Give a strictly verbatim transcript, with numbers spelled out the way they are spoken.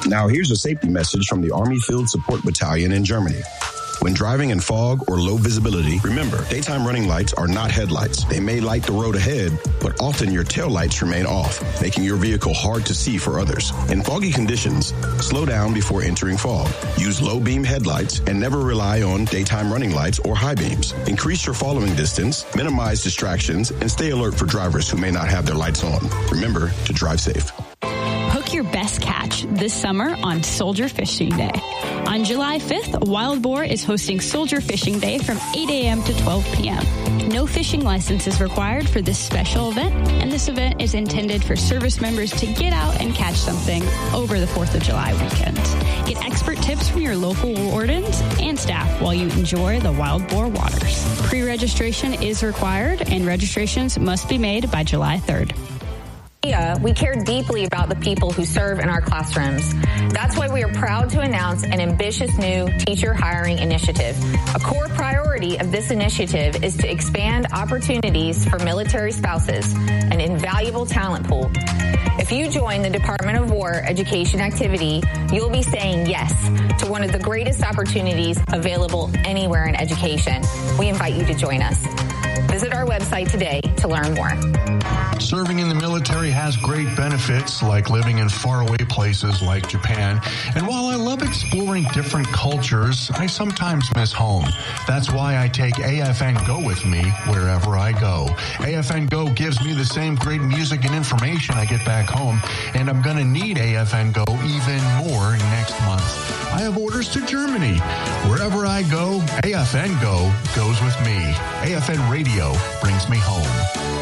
Now, here's a safety message from the Army Field Support Battalion in Germany. When driving in fog or low visibility, remember, daytime running lights are not headlights. They may light the road ahead, but often your tail lights remain off, making your vehicle hard to see for others. In foggy conditions, slow down before entering fog. Use low beam headlights and never rely on daytime running lights or high beams. Increase your following distance, minimize distractions, and stay alert for drivers who may not have their lights on. Remember to drive safe. Hook your best catch this summer on Soldier Fishing Day. On July fifth, Wild Boar is hosting Soldier Fishing Day from eight a.m. to twelve p.m. No fishing license is required for this special event, and this event is intended for service members to get out and catch something over the fourth of July weekend. Get expert tips from your local wardens and staff while you enjoy the Wild Boar waters. Pre-registration is required, and registrations must be made by July third. We care deeply about the people who serve in our classrooms. That's why we are proud to announce an ambitious new teacher hiring initiative. A core priority of this initiative is to expand opportunities for military spouses, an invaluable talent pool. If you join the Department of War education activity, you'll be saying yes to one of the greatest opportunities available anywhere in education. We invite you to join us. Visit our website today to learn more. Serving in the military has great benefits, like living in faraway places like Japan. And while I love exploring different cultures, I sometimes miss home. That's why I take A F N Go with me wherever I go. A F N Go gives me the same great music and information I get back home, and I'm going to need A F N Go even more next month. I have orders to Germany. Wherever I go, A F N Go goes with me. A F N Radio brings me home.